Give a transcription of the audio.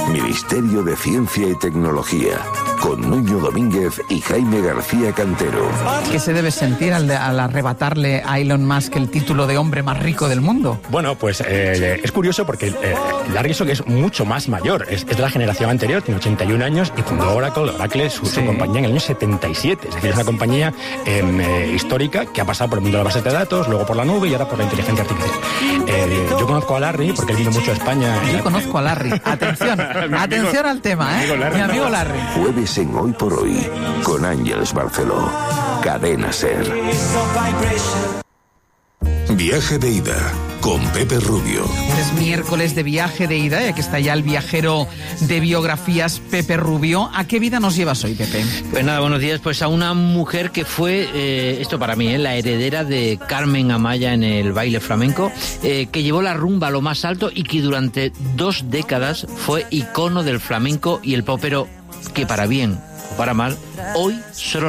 Ministerio de Ciencia y Tecnología, con Nuño Domínguez y Jaime García Cantero. ¿Qué se debe sentir al arrebatarle a Elon Musk el título de hombre más rico del mundo? Bueno, pues es curioso porque Larry Ellison es mucho más mayor, es de la generación anterior, tiene 81 años y fundó Oracle. Oracle es su compañía en el año 77, es decir, es una compañía histórica que ha pasado por el mundo de las bases de datos, luego por la nube y ahora por la inteligencia artificial. Yo conozco a Larry porque él vino mucho a España. Yo conozco a Larry. Atención al tema, ¿eh? Mi amigo Larry. Jueves en Hoy por Hoy, con Ángeles Barceló. Cadena SER. Viaje de ida con Pepe Rubio. Es miércoles de viaje de ida y aquí está ya el viajero de biografías, Pepe Rubio. ¿A qué vida nos llevas hoy, Pepe? Pues nada, buenos días. Pues a una mujer que fue, esto para mí, la heredera de Carmen Amaya en el baile flamenco, que llevó la rumba a lo más alto y que durante 2 décadas fue icono del flamenco y el pop, pero que para bien o para mal, hoy solo